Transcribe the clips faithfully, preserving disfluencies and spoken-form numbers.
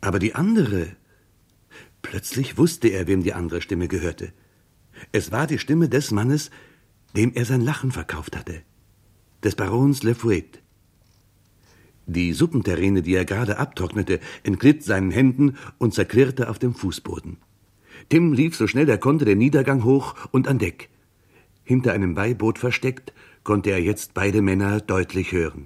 Aber die andere... Plötzlich wusste er, wem die andere Stimme gehörte. Es war die Stimme des Mannes, dem er sein Lachen verkauft hatte. Des Barons Le Fouet. Die Suppenterrine, die er gerade abtrocknete, entglitt seinen Händen und zerklirrte auf dem Fußboden. Tim lief so schnell er konnte den Niedergang hoch und an Deck. Hinter einem Beiboot versteckt, konnte er jetzt beide Männer deutlich hören.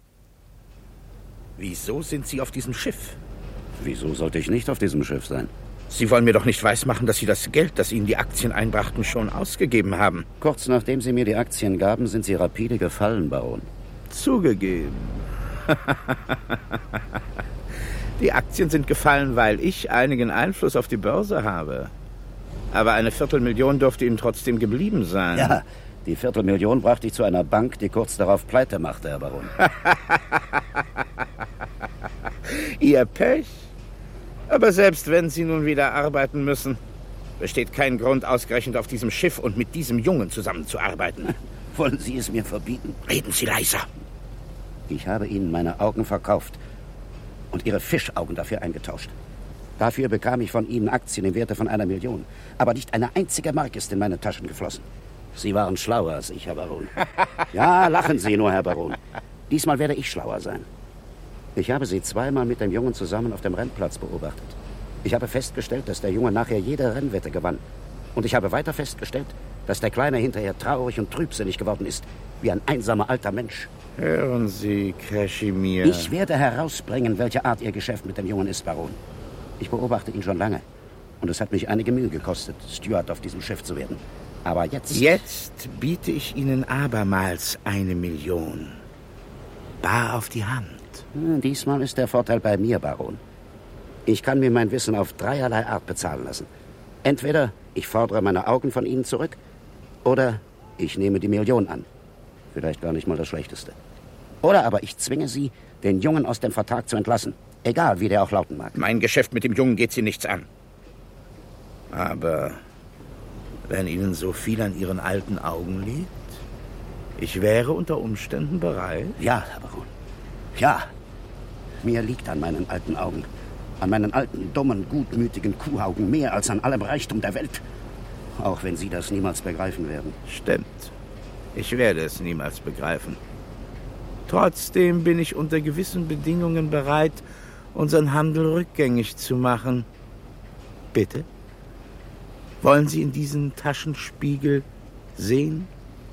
Wieso sind Sie auf diesem Schiff? Wieso sollte ich nicht auf diesem Schiff sein? Sie wollen mir doch nicht weismachen, dass Sie das Geld, das Ihnen die Aktien einbrachten, schon ausgegeben haben. Kurz nachdem Sie mir die Aktien gaben, sind Sie rapide gefallen, Baron. Zugegeben. Die Aktien sind gefallen, weil ich einigen Einfluss auf die Börse habe. Aber eine Viertelmillion dürfte Ihnen trotzdem geblieben sein. Ja, die Viertelmillion brachte ich zu einer Bank, die kurz darauf pleite machte, Herr Baron. Ihr Pech. Aber selbst wenn Sie nun wieder arbeiten müssen, besteht kein Grund, ausgerechnet auf diesem Schiff und mit diesem Jungen zusammenzuarbeiten. Wollen Sie es mir verbieten? Reden Sie leiser. Ich habe Ihnen meine Augen verkauft und Ihre Fischaugen dafür eingetauscht. Dafür bekam ich von Ihnen Aktien im Werte von einer Million. Aber nicht eine einzige Mark ist in meine Taschen geflossen. Sie waren schlauer als ich, Herr Baron. Ja, lachen Sie nur, Herr Baron. Diesmal werde ich schlauer sein. Ich habe Sie zweimal mit dem Jungen zusammen auf dem Rennplatz beobachtet. Ich habe festgestellt, dass der Junge nachher jede Rennwette gewann. Und ich habe weiter festgestellt, dass der Kleine hinterher traurig und trübsinnig geworden ist, wie ein einsamer alter Mensch. Hören Sie, Kaschimir. Ich werde herausbringen, welche Art Ihr Geschäft mit dem Jungen ist, Baron. Ich beobachte ihn schon lange. Und es hat mich einige Mühe gekostet, Steward auf diesem Schiff zu werden. Aber jetzt... Jetzt biete ich Ihnen abermals eine Million. Bar auf die Hand. Diesmal ist der Vorteil bei mir, Baron. Ich kann mir mein Wissen auf dreierlei Art bezahlen lassen. Entweder ich fordere meine Augen von Ihnen zurück, oder ich nehme die Million an. Vielleicht gar nicht mal das Schlechteste. Oder aber ich zwinge Sie, den Jungen aus dem Vertrag zu entlassen. Egal, wie der auch lauten mag. Mein Geschäft mit dem Jungen geht Sie nichts an. Aber wenn Ihnen so viel an Ihren alten Augen liegt, ich wäre unter Umständen bereit... Ja, Herr Baron. Ja. Mir liegt an meinen alten Augen, an meinen alten, dummen, gutmütigen Kuhaugen mehr als an allem Reichtum der Welt. Auch wenn Sie das niemals begreifen werden. Stimmt. Ich werde es niemals begreifen. Trotzdem bin ich unter gewissen Bedingungen bereit, unseren Handel rückgängig zu machen. Bitte? Wollen Sie in diesen Taschenspiegel sehen?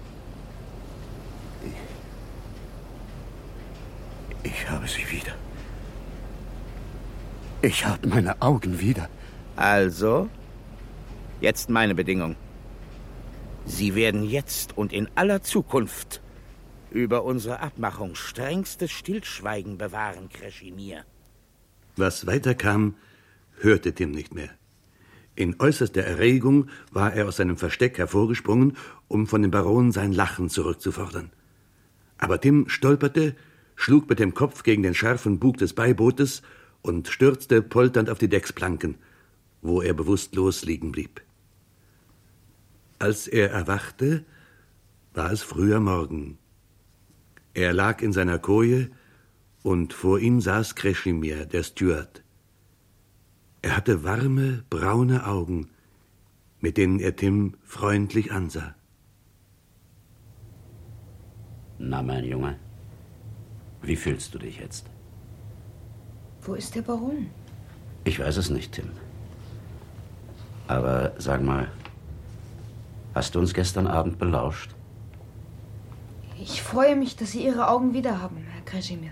Ich, ich habe sie wieder. Ich habe meine Augen wieder. Also, jetzt meine Bedingung. Sie werden jetzt und in aller Zukunft über unsere Abmachung strengstes Stillschweigen bewahren, Kaschimir. Was weiterkam, hörte Tim nicht mehr. In äußerster Erregung war er aus seinem Versteck hervorgesprungen, um von dem Baron sein Lachen zurückzufordern. Aber Tim stolperte, schlug mit dem Kopf gegen den scharfen Bug des Beibootes und stürzte polternd auf die Decksplanken, wo er bewusstlos liegen blieb. Als er erwachte, war es früher Morgen. Er lag in seiner Koje und vor ihm saß Kaschimir, der Steward. Er hatte warme, braune Augen, mit denen er Tim freundlich ansah. Na, mein Junge, wie fühlst du dich jetzt? Wo ist der Baron? Ich weiß es nicht, Tim. Aber sag mal, hast du uns gestern Abend belauscht? Ich freue mich, dass Sie Ihre Augen wieder haben, Herr Kaschimir.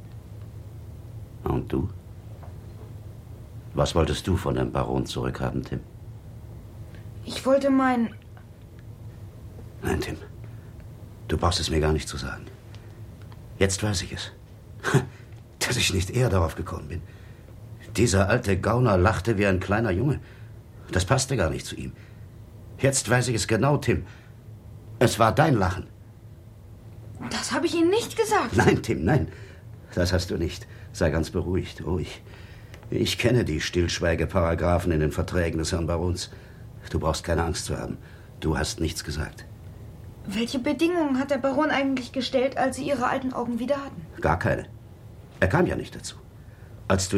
Und du? Was wolltest du von dem Baron zurückhaben, Tim? Ich wollte mein... Nein, Tim. Du brauchst es mir gar nicht zu sagen. Jetzt weiß ich es. Dass ich nicht eher darauf gekommen bin. Dieser alte Gauner lachte wie ein kleiner Junge. Das passte gar nicht zu ihm. Jetzt weiß ich es genau, Tim. Es war dein Lachen. Das habe ich Ihnen nicht gesagt. Nein, Tim, nein. Das hast du nicht. Sei ganz beruhigt, ruhig. Ich kenne die Stillschweigeparagraphen in den Verträgen des Herrn Barons. Du brauchst keine Angst zu haben. Du hast nichts gesagt. Welche Bedingungen hat der Baron eigentlich gestellt, als Sie Ihre alten Augen wieder hatten? Gar keine. Er kam ja nicht dazu. Als du